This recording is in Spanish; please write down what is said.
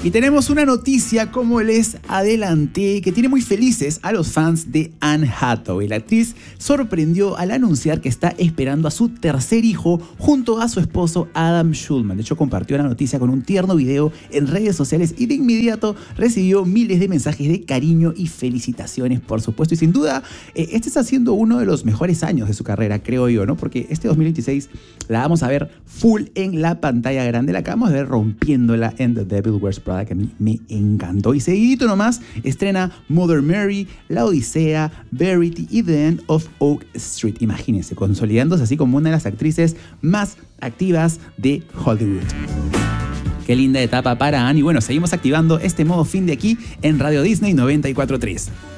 Y tenemos una noticia, como les adelanté, que tiene muy felices a los fans de Anne Hathaway. La actriz sorprendió al anunciar que está esperando a su tercer hijo junto a su esposo Adam Schulman. De hecho, compartió la noticia con un tierno video en redes sociales y de inmediato recibió miles de mensajes de cariño y felicitaciones, por supuesto. Y sin duda, este está siendo uno de los mejores años de su carrera, creo yo, ¿no? Porque este 2026 la vamos a ver full en la pantalla grande. La acabamos de ver rompiéndola en The Devil Wears Prada, que a mí me encantó. Y seguidito nomás estrena Mother Mary, La Odisea, Verity y The End of Oak Street. Imagínense, consolidándose así como una de las actrices más activas de Hollywood. Qué linda etapa para Anne. Y bueno, seguimos activando este modo fin de aquí en Radio Disney 94.3.